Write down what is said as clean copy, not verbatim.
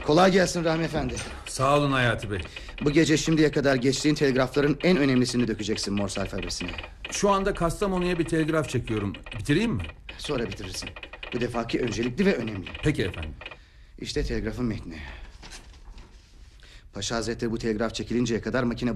Kolay gelsin Rahmi Efendi. Sağ olun Hayati Bey. Bu gece şimdiye kadar geçtiğin telgrafların en önemlisini dökeceksin Morse alfabesine. Şu anda Kastamonu'ya bir telgraf çekiyorum. Bitireyim mi? Sonra bitirirsin. Bu defaki öncelikli ve önemli. Peki efendim. İşte telgrafın metni. Paşa Hazretleri bu telgraf çekilinceye kadar makine